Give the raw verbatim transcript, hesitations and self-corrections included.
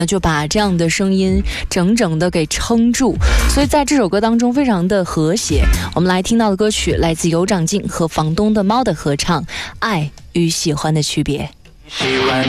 就把这样的声音整整的给撑住，所以在这首歌当中非常的和谐。我们来听到的歌曲来自尤长靖和房东的猫的合唱《爱与喜欢的区别》。 喜欢